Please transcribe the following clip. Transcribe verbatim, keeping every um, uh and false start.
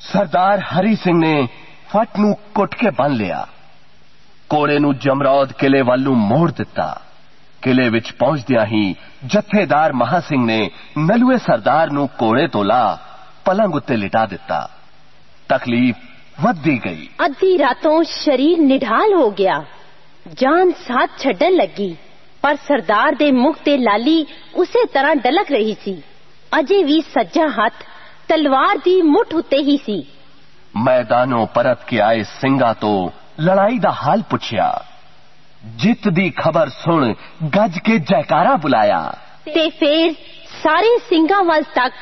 सरदार हरी सिंह ने फट नूं कुट के बन लिया। कोड़े नूं जमरौद किले वल नूं मोड़ दिता। किले विच पहुंचदियां ही जत्थेदार महा सिंह ने नलुए सरदार नूं कोड़े तो ला पलंग उत्ते लिटा दिता। तकलीफ वधदी गई। अद्धी रातों शरीर निढाल हो गया, जान साथ छड्डन लगी, पर सरदार दे मुख ते लाली उसे तरह डलक रही सी। अजे भी सज्जा हथ तलवार दी मुठ उत्ते ही सी। मैदानों परत के आए सिंगा तो लड़ाई दा हाल पुछया। जित दी खबर सुन गज के जयकारा बुलाया। ते फिर सारे सिंगा वल तक